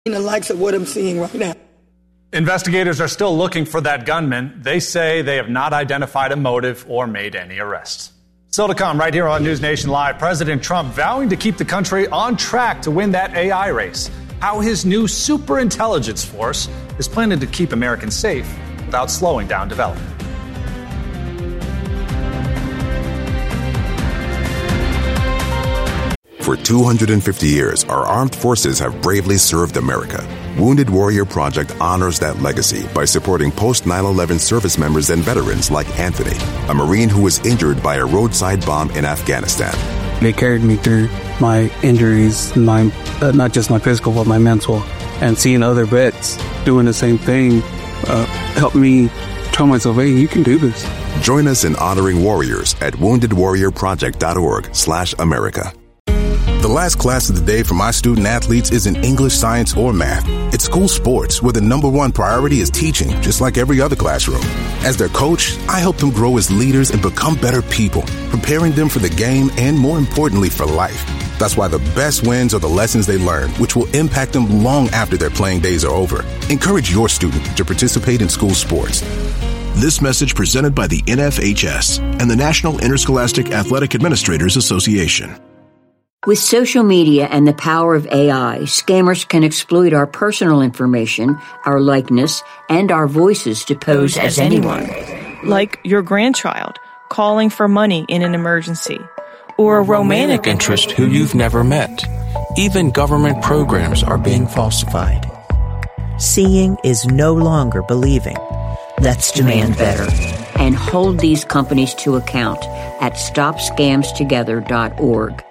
The likes of what I'm seeing right now. Investigators are still looking for that gunman. They say they have not identified a motive or made any arrests. Still to come right here on News Nation Live, President Trump vowing to keep the country on track to win that AI race. How his new superintelligence force is planning to keep Americans safe without slowing down development. For 250 years, our armed forces have bravely served America. Wounded Warrior Project honors that legacy by supporting post-9/11 service members and veterans like Anthony, a Marine who was injured by a roadside bomb in Afghanistan. They carried me through my injuries, not just my physical, but my mental. And seeing other vets doing the same thing helped me tell myself, hey, you can do this. Join us in honoring warriors at woundedwarriorproject.org/America. The last class of the day for my student athletes isn't English, science, or math. It's school sports, where the number one priority is teaching, just like every other classroom. As their coach, I help them grow as leaders and become better people, preparing them for the game and, more importantly, for life. That's why the best wins are the lessons they learn, which will impact them long after their playing days are over. Encourage your student to participate in school sports. This message presented by the NFHS and the National Interscholastic Athletic Administrators Association. With social media and the power of AI, scammers can exploit our personal information, our likeness, and our voices to pose as anyone. Like your grandchild calling for money in an emergency, or a romantic interest who you've never met. Even government programs are being falsified. Seeing is no longer believing. Let's demand better and hold these companies to account at StopScamsTogether.org.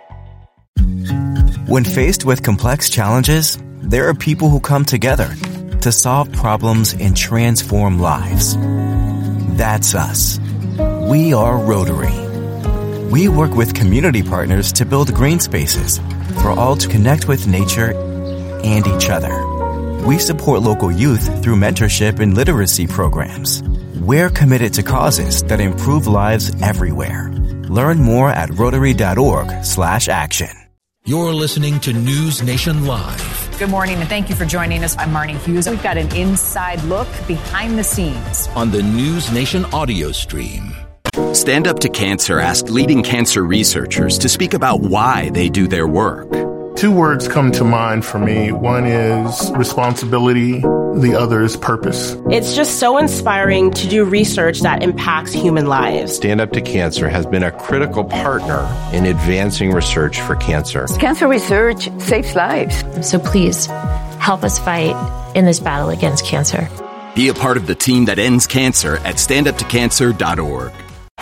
When faced with complex challenges, there are people who come together to solve problems and transform lives. That's us. We are Rotary. We work with community partners to build green spaces for all to connect with nature and each other. We support local youth through mentorship and literacy programs. We're committed to causes that improve lives everywhere. Learn more at Rotary.org/action. You're listening to News Nation Live. Good morning, and thank you for joining us. I'm Marnie Hughes. We've got an inside look behind the scenes on the News Nation audio stream. Stand Up to Cancer asked leading cancer researchers to speak about why they do their work. Two words come to mind for me. One is responsibility. The other is purpose. It's just so inspiring to do research that impacts human lives. Stand Up to Cancer has been a critical partner in advancing research for cancer. Cancer research saves lives. So please help us fight in this battle against cancer. Be a part of the team that ends cancer at standuptocancer.org.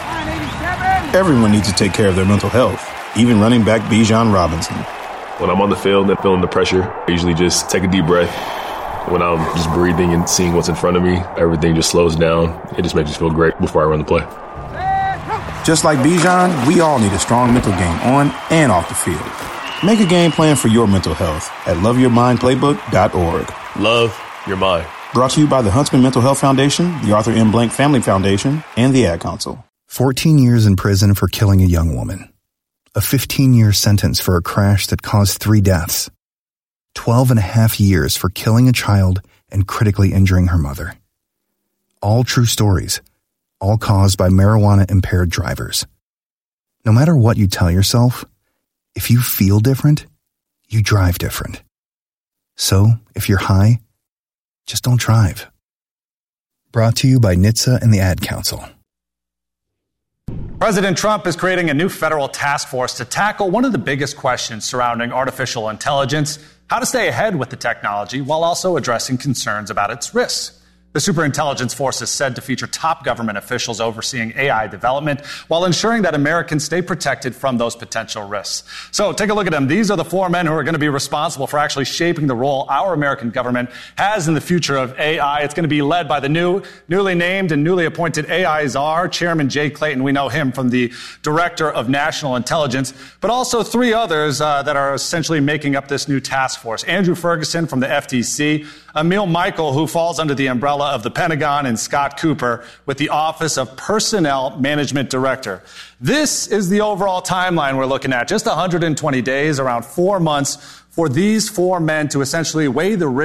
Everyone needs to take care of their mental health, even running back Bijan Robinson. When I'm on the field and feeling the pressure, I usually just take a deep breath. When I'm just breathing and seeing what's in front of me, everything just slows down. It just makes me feel great before I run the play. Just like Bijan, we all need a strong mental game on and off the field. Make a game plan for your mental health at loveyourmindplaybook.org. Love your mind. Brought to you by the Huntsman Mental Health Foundation, the Arthur M. Blank Family Foundation, and the Ad Council. 14 years in prison for killing a young woman. A 15-year sentence for a crash that caused 3 deaths. 12.5 years for killing a child and critically injuring her mother. All true stories, all caused by marijuana-impaired drivers. No matter what you tell yourself, if you feel different, you drive different. So, if you're high, just don't drive. Brought to you by NHTSA and the Ad Council. President Trump is creating a new federal task force to tackle one of the biggest questions surrounding artificial intelligence, how to stay ahead with the technology while also addressing concerns about its risks. The Superintelligence Force is said to feature top government officials overseeing AI development while ensuring that Americans stay protected from those potential risks. So take a look at them. These are the 4 men who are going to be responsible for actually shaping the role our American government has in the future of AI. It's going to be led by the newly named and newly appointed AI czar, Chairman Jay Clayton. We know him from the Director of National Intelligence, but also 3 others that are essentially making up this new task force. Andrew Ferguson from the FTC, Emil Michael, who falls under the umbrella of the Pentagon, and Scott Cooper with the Office of Personnel Management Director. This is the overall timeline we're looking at. Just 120 days, around 4 months, for these 4 men to essentially weigh the risk